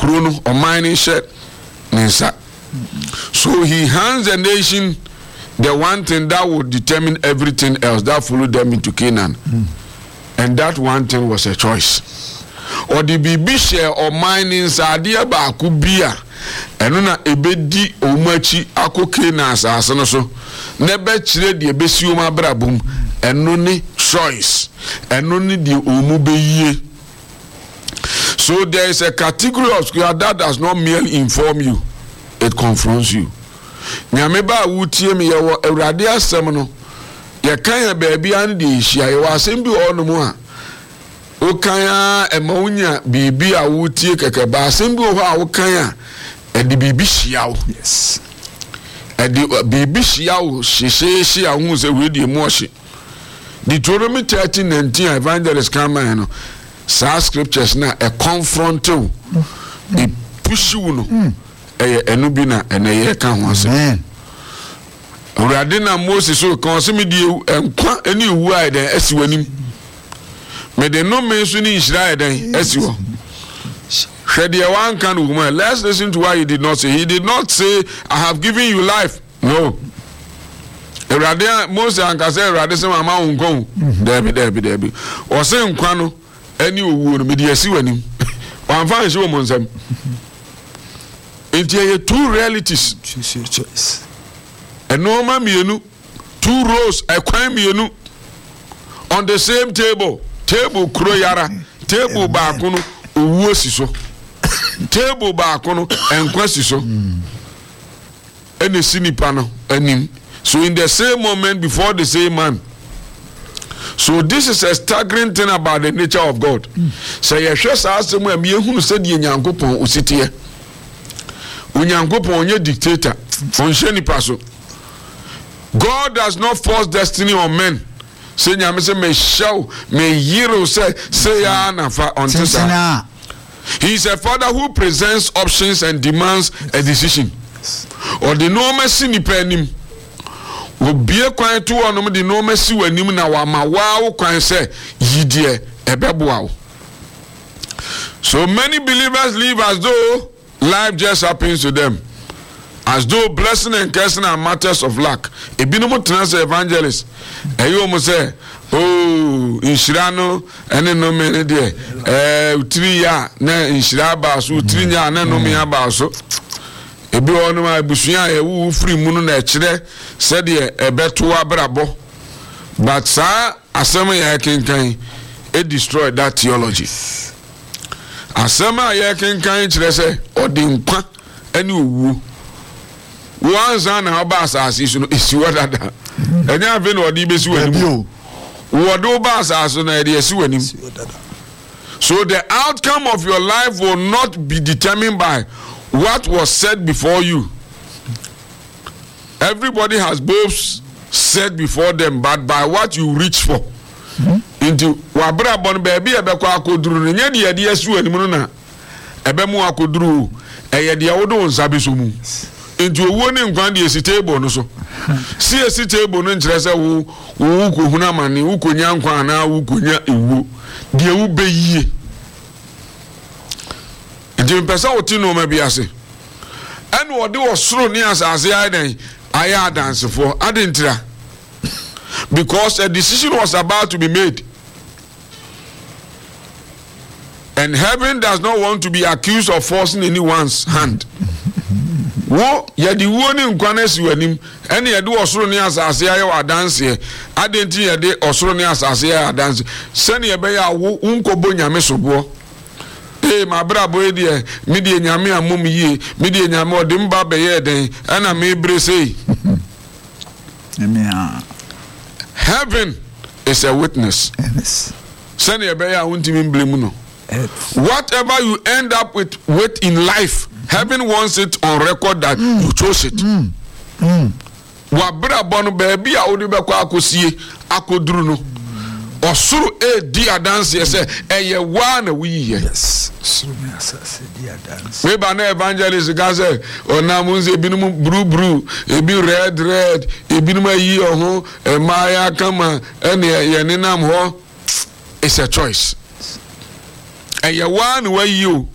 Krono or mining shed Ninsa. So he hands the nation the one thing that would determine everything else that followed them into Canaan. And that one thing was a choice. Or the BB share or mining Sadia Bakubia. And na ebedi omachi ako Canaan asase so. Nebe chire de ebesi o mabrabum. Eno ni choice. Eno ni de omu beye. So there is a category of scripture that does not merely inform you, it confronts you. Nyameba wutie me yewo Awurade asem no ye kan ya baabi an de hia ye wasem bi ono mu a o kan ya emawunya bibi a wutie keke ba asem bi ho a o kan ya e de bibi hia wo. Yes. E de bibi hia wo hye a hu se we de mu ohye. Deuteronomy 13:19 evangelist Kama no sa scriptures na a confront you, e push you no. Enu bi na eneye ka ho ase. Urade na Moses so kan se me die enkwa eni ewu a den asiwanim. Me de no me so ni Israel den asiwo. Hwede one kan woman. Let's listen to what he did not say. He did not say I have given you life. No. Urade Moses anka say urade se mama unkon. Debi. O se nkwa no eni owu no me de asiwanim. Wan fa nse wo monsam. There are two realities. Choose your choice. A normal mienu, two rows, a crime mienu on the same table. Table kroyara, table bakono, uwosiso. Table bakono, and questiso. And the sinipano, and him. So in the same moment before the same man. So this is a staggering thing about the nature of God. So you just ask them when you said you nyankopon usiti. Unyankopon onye dictator onhye nipa so. God does not force destiny on men. Say nyame say me show me yiro say ya na fa until sa. He is a father who presents options and demands a decision. Or the no mercy nipa anim. Obie kwan to onom the no mercy wanim na wa ma wa kwan say yidie ebeboa. So many believers live as though life just happens to them, as though blessing and cursing are matters of luck. Ebinomo trans evangelist, eyo mo say, oh, inshirano, ene no me de, utri ya na inshira ba so, utri ya na no me ba so. Ebi ono ma busua e wu free mu no na kire, said de ebeto abrabo. But sa asem ya kenkan, it destroyed that theology. Asema ye kenkan kire se odi nkwa ani owu wanza na oba asase so no esiwa dada enya ave na odi besi wanim wodo oba asase na edi esi wanim. So the outcome of your life will not be determined by what was said before you. Everybody has both said before them, but by what you reach for. Into wabra bon baby ebekwa akoduru nya de de asu animu na ebemu akoduru eye de wodo nsabe so mu into owo ne nkwan de esi table no so si esi table no nkire se wo ko huna mane wo konya nkwan na wo konya ewo de wo beyie into pesa oti no ma biase ene wo de wo soro ni asase adan aya dance for adentira, because a decision was about to be made. And heaven does not want to be accused of forcing anyone's hand. Wo ye di wo ni nkwane si wanim ene ye de osoro ni asase aye wa dance ye adenti ye de osoro ni asase aye dance sene ye be ya wo unkobo nyame sobo ma brabo e de mi de nyame amom yie mi de nyame ode mba be ye den ana me brese. Heaven is a witness. Yes. Sene ye be ya untimi mblemu no. Whatever you end up with in life, heaven wants it on record that you chose it. Wabra bono baby a odi bekwa akosie akoduru no. Osuru di adanse ye say eye wa na wi ye. Yes. Osuru me asase di adanse. We ba na evangelist ga say onamunze binum bru ebi red ebinum ayi oho emaya kama ene ye nenam ho. It's a choice. And you want where you